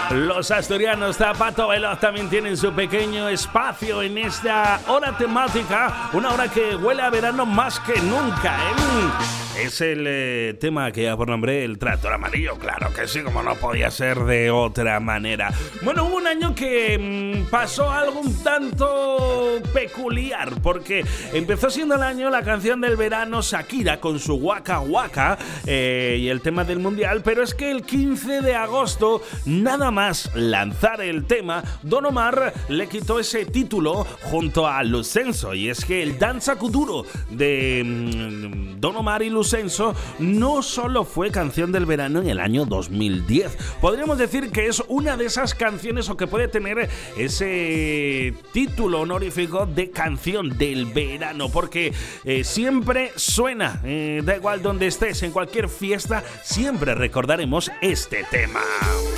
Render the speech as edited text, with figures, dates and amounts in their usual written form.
Los asturianos Zapato Veloz también tienen su pequeño espacio en esta hora temática, una hora que huele a verano más que nunca, Es el tema que lleva por nombre el tractor amarillo, claro que sí, como no podía ser de otra manera. Bueno, hubo un año que pasó algo un tanto peculiar, porque empezó siendo el año la canción del verano Shakira con su Waka Waka y el tema del mundial, pero es que el 15 de agosto, nada más lanzar el tema, Don Omar le quitó ese título junto a Lucenzo, y es que el Danza Kuduro de Don Omar y Lucenzo no solo fue canción del verano en el año 2010, podríamos decir que es una de esas canciones o que puede tener ese título honorífico de canción del verano, porque siempre suena, da igual donde estés, en cualquier fiesta, siempre recordaremos este tema.